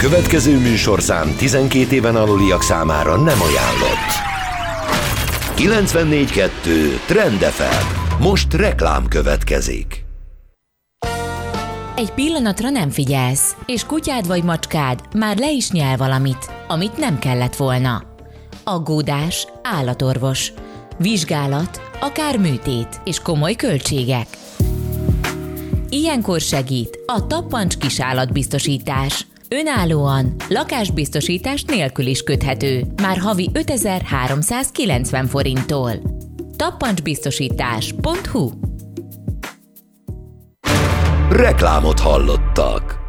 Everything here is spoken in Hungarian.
következő műsorszám 12 éven aluliak számára nem ajánlott. 94.2 Trend FM. Most reklám következik. Egy pillanatra nem figyelsz, és kutyád vagy macskád már le is nyel valamit, amit nem kellett volna. Aggódás, állatorvos, vizsgálat, akár műtét és komoly költségek. Ilyenkor segít a Tappancs kisállatbiztosítás. Önállóan, lakásbiztosítás nélkül is köthető, már havi 5390 forinttól. Tappancsbiztosítás.hu. Reklámot hallottak.